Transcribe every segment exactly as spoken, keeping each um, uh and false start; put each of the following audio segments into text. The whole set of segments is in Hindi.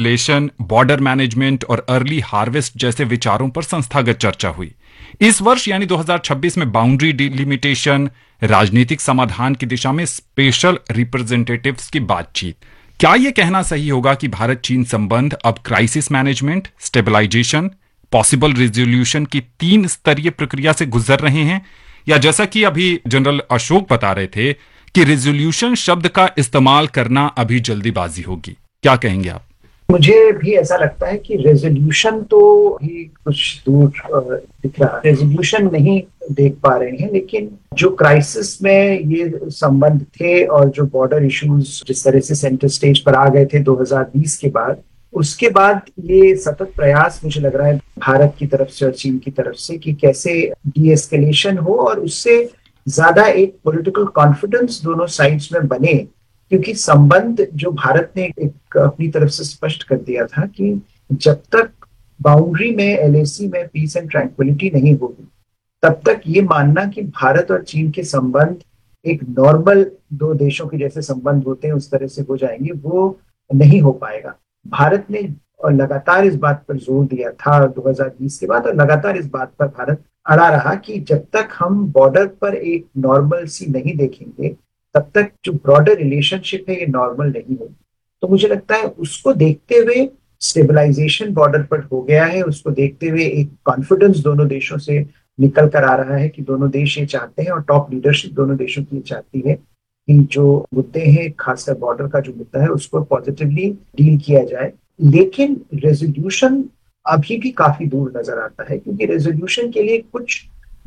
विश्लेषण, बॉर्डर मैनेजमेंट और अर्ली हार्वेस्ट जैसे विचारों पर संस्थागत चर्चा हुई। इस वर्ष यानी दो हज़ार छब्बीस में बाउंड्री डिलिमिटेशन, राजनीतिक समाधान की दिशा में स्पेशल रिप्रेजेंटेटिव्स की बातचीत। क्या यह कहना सही होगा कि भारत चीन संबंध अब crisis management, stabilization, possible resolution की तीन स्तरीय प्रक्रिया से गुजर रहे हैं, या जैसा कि अभी जनरल अशोक बता रहे थे कि रिजोल्यूशन शब्द का इस्तेमाल करना अभी जल्दीबाजी होगी? क्या कहेंगे आप? मुझे भी ऐसा लगता है कि रेजोल्यूशन तो ही कुछ दूर दिख रहा है, रेजोल्यूशन नहीं देख पा रहे हैं, लेकिन जो क्राइसिस में ये संबंध थे और जो बॉर्डर इश्यूज जिस तरह से सेंटर स्टेज पर आ गए थे दो हज़ार बीस के बाद, उसके बाद ये सतत प्रयास मुझे लग रहा है भारत की तरफ से और चीन की तरफ से कि कैसे डी एस्केलेशन हो और उससे ज्यादा एक पॉलिटिकल कॉन्फिडेंस दोनों साइड्स में बने, क्योंकि संबंध जो भारत ने एक अपनी तरफ से स्पष्ट कर दिया था कि जब तक बाउंड्री में, एलएसी में पीस एंड ट्रैंक्विलिटी नहीं होगी, तब तक ये मानना कि भारत और चीन के संबंध एक नॉर्मल दो देशों के जैसे संबंध होते हैं उस तरह से हो जाएंगे, वो नहीं हो पाएगा। भारत ने और लगातार इस बात पर जोर दिया था दो हज़ार बीस के बाद, और लगातार इस बात पर भारत अड़ा रहा कि जब तक हम बॉर्डर पर एक नॉर्मल सी नहीं देखेंगे, तब तक जो ब्रॉडर रिलेशनशिप है ये नॉर्मल नहीं होगी। तो मुझे लगता है उसको देखते हुए स्टेबलाइजेशन बॉर्डर पर हो गया है, उसको देखते हुए एक कॉन्फिडेंस दोनों देशों से निकल कर आ रहा है कि दोनों देश ये चाहते हैं और टॉप लीडरशिप दोनों देशों की ये चाहती है कि जो मुद्दे हैं, खासकर बॉर्डर का जो मुद्दा है, उसको पॉजिटिवली डील किया जाए। लेकिन रेजोल्यूशन अभी भी काफी दूर नजर आता है, क्योंकि रेजोल्यूशन के लिए कुछ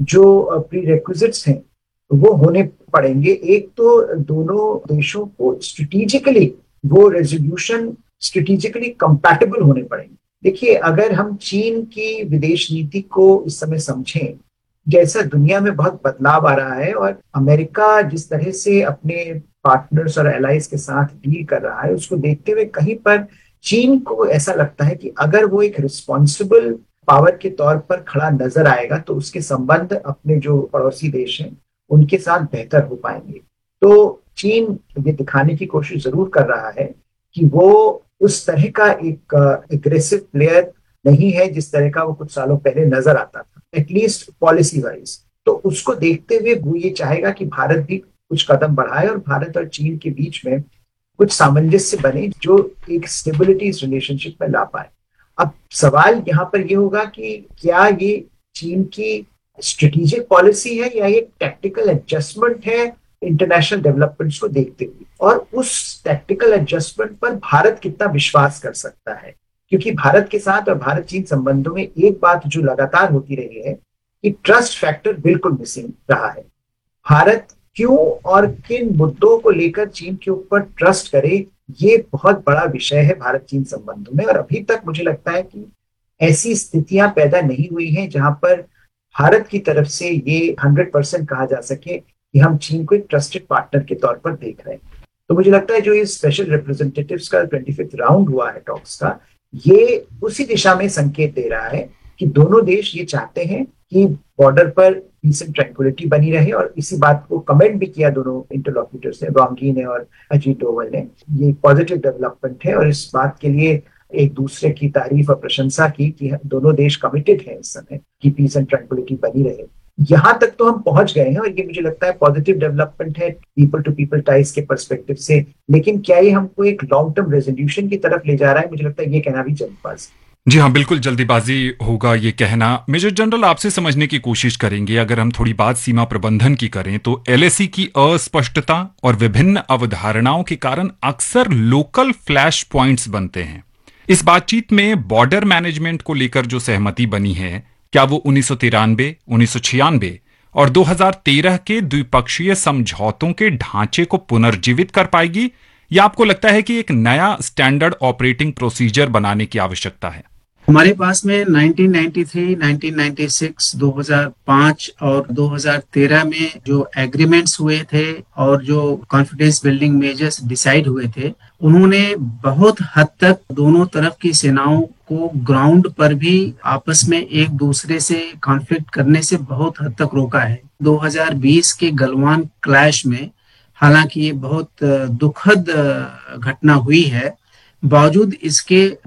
जो प्री रिक्विजिट्स हैं वो होने पड़ेंगे। एक तो दोनों देशों को स्ट्रेटेजिकली वो रेजोल्यूशन स्ट्रेटेजिकली कंपैटिबल होने पड़ेंगे। देखिए, अगर हम चीन की विदेश नीति को इस समय समझें, जैसा दुनिया में बहुत बदलाव आ रहा है और अमेरिका जिस तरह से अपने पार्टनर्स और एलाइज के साथ डील कर रहा है, उसको देखते हुए कहीं पर चीन को ऐसा लगता है कि अगर वो एक रिस्पॉन्सिबल पावर के तौर पर खड़ा नजर आएगा तो उसके संबंध अपने जो पड़ोसी देश हैं उनके साथ बेहतर हो पाएंगे। तो चीन ये दिखाने की कोशिश जरूर कर रहा है कि वो उस तरह का एक एग्रेसिव प्लेयर नहीं है जिस तरह का वो कुछ सालों पहले नजर आता था, एटलीस्ट पॉलिसी वाइज। तो उसको देखते हुए वो ये चाहेगा कि भारत भी कुछ कदम बढ़ाए और भारत और चीन के बीच में कुछ सामंजस्य बने जो एक स्टेबिलिटी इस रिलेशनशिप में ला पाए। अब सवाल यहाँ पर ये होगा कि क्या ये चीन की स्ट्रेटेजिक पॉलिसी है या ये टैक्टिकल एडजस्टमेंट है इंटरनेशनल डेवलपमेंट्स को देखते हुए, और उस टैक्टिकल एडजस्टमेंट पर भारत कितना विश्वास कर सकता है। क्योंकि भारत के साथ और भारत चीन संबंधों में एक बात जो लगातार होती रही है कि ट्रस्ट फैक्टर बिल्कुल मिसिंग रहा है। भारत क्यों और किन मुद्दों को लेकर चीन के ऊपर ट्रस्ट करे, ये बहुत बड़ा विषय है भारत चीन संबंधों में। और अभी तक मुझे लगता है कि ऐसी स्थितियां पैदा नहीं हुई हैं जहां पर भारत की तरफ से ये हंड्रेड परसेंट कहा जा सके कि हम चीन को एक ट्रस्टेड पार्टनर के तौर पर देख रहे हैं। तो मुझे लगता है जो ये स्पेशल रिप्रेजेंटेटिव्स का ट्वेंटी फिफ्थ राउंड हुआ है टॉक्स का, ये उसी दिशा में संकेत दे रहा है कि दोनों देश ये चाहते हैं कि बॉर्डर पर पीस एंड ट्रैंक्विलिटी बनी रहे। और इसी बात को कमेंट भी किया दोनों इंटरलॉक्यूटर्स ने, वांगी ने और अजीत डोवल ने। ये पॉजिटिव डेवलपमेंट है और इस बात के लिए एक दूसरे की तारीफ और प्रशंसा की कि दोनों देश कमिटेड हैं इस समय कि पीस एंड ट्रैंक्विलिटी बनी रहे। यहां तक तो हम पहुंच गए हैं और ये मुझे लगता है पॉजिटिव डेवलपमेंट है पीपल टू पीपल टाइज के पर्सपेक्टिव से। लेकिन क्या ये हमको एक लॉन्ग टर्म रेजोल्यूशन की तरफ ले जा रहा है, मुझे लगता है ये कहना भी जल्दबाजी। जी हाँ, बिल्कुल जल्दीबाजी होगा ये कहना। मेजर जनरल, आपसे समझने की कोशिश करेंगे, अगर हम थोड़ी बात सीमा प्रबंधन की करें तो एलएसी की अस्पष्टता और विभिन्न अवधारणाओं के कारण अक्सर लोकल फ्लैश पॉइंट्स बनते हैं। इस बातचीत में बॉर्डर मैनेजमेंट को लेकर जो सहमति बनी है, क्या वो उन्नीस सौ तिरानवे, उन्नीस सौ छियानवे और दो हज़ार तेरह के द्विपक्षीय समझौतों के ढांचे को पुनर्जीवित कर पाएगी, या आपको लगता है कि एक नया स्टैंडर्ड ऑपरेटिंग प्रोसीजर बनाने की आवश्यकता है? हमारे पास में nineteen ninety three, nineteen ninety six, दो हज़ार पाँच और दो हज़ार तेरह में जो एग्रीमेंट्स हुए थे और जो कॉन्फिडेंस बिल्डिंग मेजर्स डिसाइड हुए थे, उन्होंने बहुत हद तक दोनों तरफ की सेनाओं को ग्राउंड पर भी आपस में एक दूसरे से कॉन्फ्लिक्ट करने से बहुत हद तक रोका है। दो हज़ार बीस के गलवान क्लैश में हालांकि ये बहुत दुखद घटना हुई है, बावजूद इसके